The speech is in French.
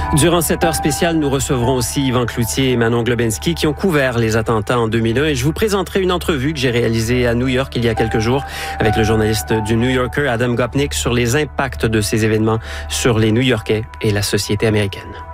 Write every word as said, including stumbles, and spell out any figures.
Durant cette heure spéciale, nous recevrons aussi Yvan Cloutier et Manon Globensky qui ont couvert les attentats en deux mille un et je vous présenterai une entrevue que j'ai réalisée à New York il y a quelques jours avec le journaliste du New Yorker Adam Gopnik sur les impacts de ces événements sur les New-Yorkais et la société américaine.